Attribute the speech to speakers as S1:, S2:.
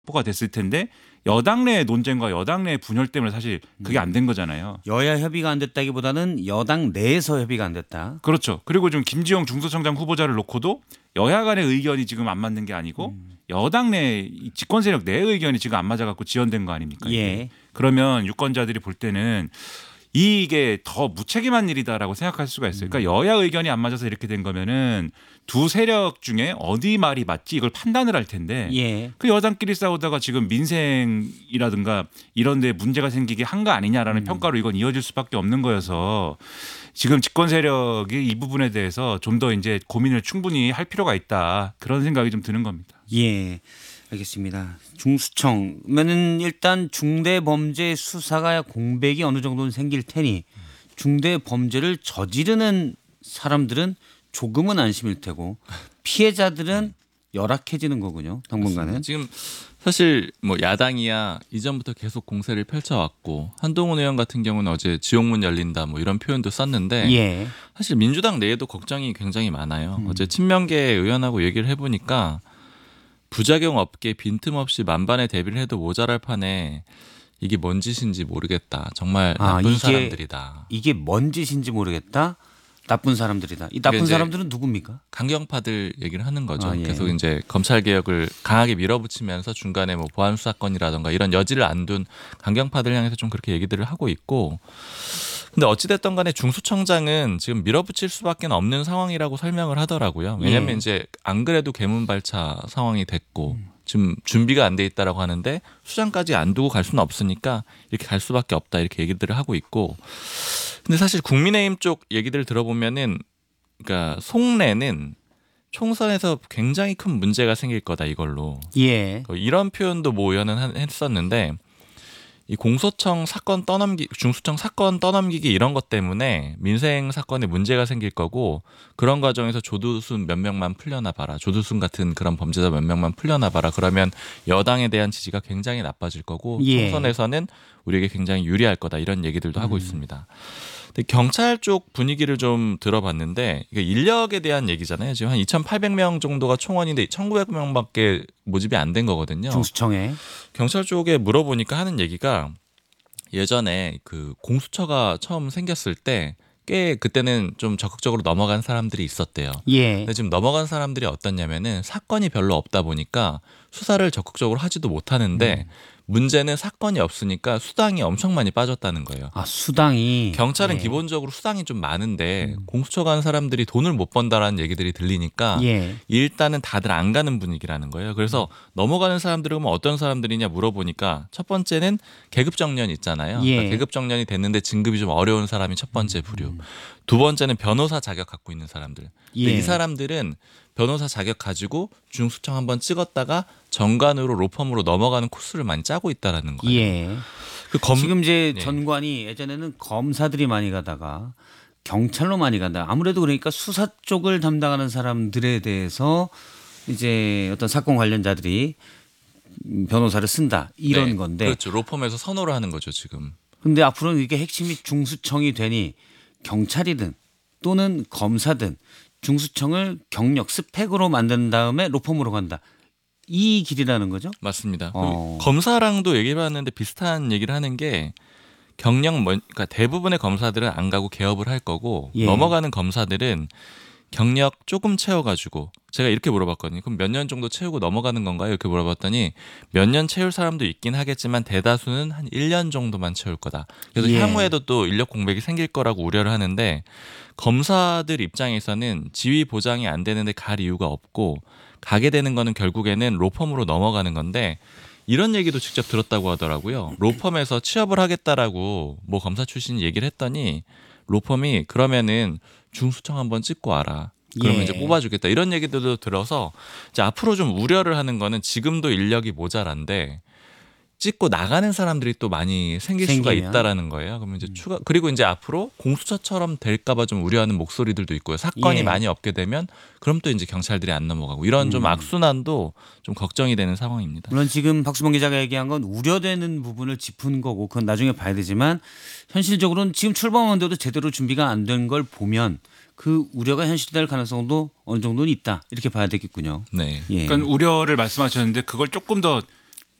S1: 확보가 됐을 텐데 여당 내 논쟁과 여당 내 분열 때문에 사실 그게 안 된 거잖아요.
S2: 여야 협의가 안 됐다기보다는 여당 내에서 협의가 안 됐다.
S1: 그렇죠. 그리고 지금 김지영 중수청장 후보자를 놓고도 여야 간의 의견이 지금 안 맞는 게 아니고 여당 내 집권 세력 내 의견이 지금 안 맞아갖고 지연된 거 아닙니까?
S2: 예.
S1: 그러면 유권자들이 볼 때는 이게 더 무책임한 일이다라고 생각할 수가 있어요. 그러니까 여야 의견이 안 맞아서 이렇게 된 거면은 두 세력 중에 어디 말이 맞지 이걸 판단을 할 텐데
S2: 예.
S1: 그 여당끼리 싸우다가 지금 민생이라든가 이런 데 문제가 생기게 한 거 아니냐라는 평가로 이건 이어질 수밖에 없는 거여서 지금 집권 세력이 이 부분에 대해서 좀 더 이제 고민을 충분히 할 필요가 있다. 그런 생각이 좀 드는 겁니다.
S2: 예. 알겠습니다. 중수청면은 일단 중대범죄 수사가 공백이 어느 정도는 생길 테니 중대범죄를 저지르는 사람들은 조금은 안심일 테고 피해자들은 열악해지는 거군요. 당분간은.
S3: 지금 사실 뭐 야당이야 이전부터 계속 공세를 펼쳐왔고 한동훈 의원 같은 경우는 어제 지옥문 열린다 뭐 이런 표현도 썼는데
S2: 예.
S3: 사실 민주당 내에도 걱정이 굉장히 많아요. 어제 친명계 의원하고 얘기를 해보니까 부작용 없게 빈틈없이 만반의 대비를 해도 모자랄 판에 이게 뭔 짓인지 모르겠다. 정말 나쁜 사람들이다.
S2: 이게 뭔 짓인지 모르겠다. 나쁜 사람들이다. 이 나쁜 사람들은 누굽니까?
S3: 강경파들 얘기를 하는 거죠.
S2: 예.
S3: 계속 이제 검찰 개혁을 강하게 밀어붙이면서 중간에 뭐 보안 수사권이라든가 이런 여지를 안 둔 강경파들 향해서 좀 그렇게 얘기들을 하고 있고. 근데 어찌됐든 간에 중수청장은 지금 밀어붙일 수밖에 없는 상황이라고 설명을 하더라고요. 왜냐하면
S2: 예.
S3: 이제 안 그래도 개문발차 상황이 됐고 지금 준비가 안 돼 있다라고 하는데 수장까지 안 두고 갈 수는 없으니까 이렇게 갈 수밖에 없다 이렇게 얘기들을 하고 있고. 근데 사실 국민의힘 쪽 얘기들을 들어보면은 그러니까 속내는 총선에서 굉장히 큰 문제가 생길 거다 이걸로.
S2: 예.
S3: 이런 표현도 모 의원은 했었는데 이 공소청 사건 중수청 사건 떠넘기기 이런 것 때문에 민생 사건에 문제가 생길 거고 그런 과정에서 조두순 몇 명만 풀려나봐라. 조두순 같은 그런 범죄자 몇 명만 풀려나봐라. 그러면 여당에 대한 지지가 굉장히 나빠질 거고
S2: 예.
S3: 총선에서는 우리에게 굉장히 유리할 거다. 이런 얘기들도 하고 있습니다. 근데 경찰 쪽 분위기를 좀 들어봤는데 이게 인력에 대한 얘기잖아요. 지금 한 2,800명 정도가 총원인데 1,900명밖에 모집이 안 된 거거든요.
S2: 중수청에.
S3: 경찰 쪽에 물어보니까 하는 얘기가 예전에 그 공수처가 처음 생겼을 때 꽤 그때는 좀 적극적으로 넘어간 사람들이 있었대요.
S2: 예.
S3: 근데 지금 넘어간 사람들이 어떻냐면은 사건이 별로 없다 보니까 수사를 적극적으로 하지도 못하는데 문제는 사건이 없으니까 수당이 엄청 많이 빠졌다는 거예요.
S2: 아, 수당이.
S3: 경찰은
S2: 예.
S3: 기본적으로 수당이 좀 많은데 공수처 간 사람들이 돈을 못 번다라는 얘기들이 들리니까
S2: 예.
S3: 일단은 다들 안 가는 분위기라는 거예요. 그래서 넘어가는 사람들은 그러면 어떤 사람들이냐 물어보니까 첫 번째는 계급 정년 있잖아요.
S2: 예.
S3: 그러니까 계급 정년이 됐는데 진급이 좀 어려운 사람이 첫 번째 부류. 두 번째는 변호사 자격 갖고 있는 사람들. 근데
S2: 예.
S3: 이 사람들은 변호사 자격 가지고 중수청 한번 찍었다가 정관으로 로펌으로 넘어가는 코스를 많이 짜고 있다라는 거예요.
S2: 예. 지금 이제 전관이 예전에는 검사들이 많이 가다가 경찰로 많이 간다. 아무래도 그러니까 수사 쪽을 담당하는 사람들에 대해서 이제 어떤 사건 관련자들이 변호사를 쓴다 이런 건데.
S3: 그렇죠. 로펌에서 선호를 하는 거죠 지금.
S2: 근데 앞으로는 이게 핵심이 중수청이 되니 경찰이든 또는 검사든 중수청을 경력 스펙으로 만든 다음에 로펌으로 간다. 이 길이라는 거죠?
S3: 맞습니다. 검사랑도 얘기해봤는데 비슷한 얘기를 하는 게 그러니까 대부분의 검사들은 안 가고 개업을 할 거고
S2: 예.
S3: 넘어가는 검사들은 경력 조금 채워가지고 제가 이렇게 물어봤거든요. 그럼 몇 년 정도 채우고 넘어가는 건가요? 이렇게 물어봤더니 몇 년 채울 사람도 있긴 하겠지만 대다수는 한 1년 정도만 채울 거다. 그래서
S2: 예.
S3: 향후에도 또 인력 공백이 생길 거라고 우려를 하는데 검사들 입장에서는 지위 보장이 안 되는데 갈 이유가 없고 가게 되는 거는 결국에는 로펌으로 넘어가는 건데 이런 얘기도 직접 들었다고 하더라고요. 로펌에서 취업을 하겠다라고 뭐 검사 출신이 얘기를 했더니 로펌이 그러면은 중수청 한번 찍고 와라. 그러면
S2: 예.
S3: 이제 뽑아주겠다. 이런 얘기들도 들어서 이제 앞으로 좀 우려를 하는 거는 지금도 인력이 모자란데 찍고 나가는 사람들이 또 많이 생길 수가 있다라는 거예요. 그러면 이제 그리고 이제 앞으로 공수처처럼 될까봐 좀 우려하는 목소리들도 있고요. 사건이
S2: 예.
S3: 많이 없게 되면 그럼 또 이제 경찰들이 안 넘어가고 이런 좀 악순환도 좀 걱정이 되는 상황입니다.
S2: 물론 지금 박수봉 기자가 얘기한 건 우려되는 부분을 짚은 거고 그건 나중에 봐야 되지만 현실적으로는 지금 출범원들도 제대로 준비가 안 된 걸 보면 그 우려가 현실될 가능성도 어느 정도는 있다 이렇게 봐야 되겠군요.
S3: 네.
S2: 예.
S1: 그러니까 우려를 말씀하셨는데 그걸 조금 더